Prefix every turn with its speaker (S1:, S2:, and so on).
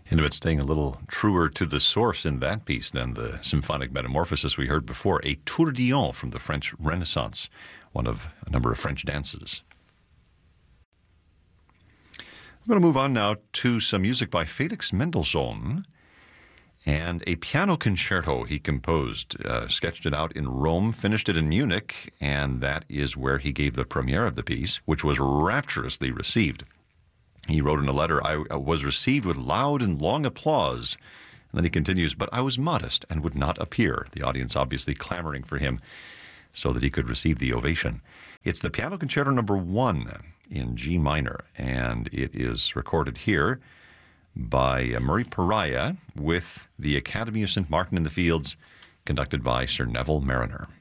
S1: And it's staying a little truer to the source in that piece than the symphonic metamorphosis we heard before, a tourbillon from the French Renaissance, one of a number of French dances. I'm going to move on now to some music by Felix Mendelssohn and a piano concerto he composed, sketched it out in Rome, finished it in Munich, and that is where he gave the premiere of the piece, which was rapturously received. He wrote in a letter, I was received with loud and long applause. And then he continues, but I was modest and would not appear. The audience obviously clamoring for him so that he could receive the ovation. It's the Piano Concerto No. 1 in G minor, and it is recorded here by Murray Pariah with the Academy of St. Martin in the Fields, conducted by Sir Neville Marriner.